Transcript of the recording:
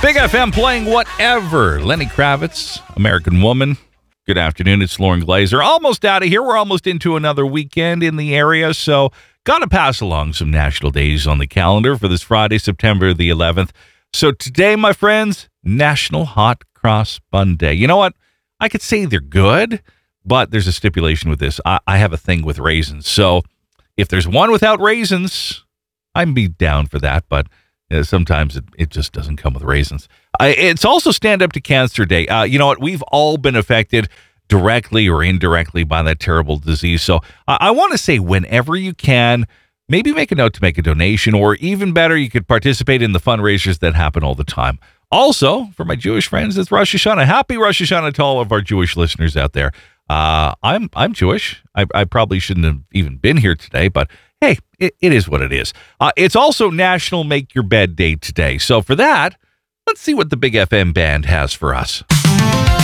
Big FM playing whatever. Lenny Kravitz, American Woman. Good afternoon. It's Lauren Glazer. Almost out of here. We're almost into another weekend in the area, so got to pass along some national days on the calendar for this Friday, September the 11th. So today, my friends, National Hot Cross Bun Day. You know what? I could say they're good, but there's a stipulation with this. I have a thing with raisins. So if there's one without raisins, I'd be down for that, but sometimes it just doesn't come with raisins. It's also Stand Up to Cancer Day. You know what? We've all been affected directly or indirectly by that terrible disease. So I want to say whenever you can, maybe make a note to make a donation, or even better, you could participate in the fundraisers that happen all the time. Also, for my Jewish friends, it's Rosh Hashanah. Happy Rosh Hashanah to all of our Jewish listeners out there. I'm Jewish. I probably shouldn't have even been here today, but hey, it is what it is. It's also National Make Your Bed Day today. So for that, let's see what the Big FM band has for us.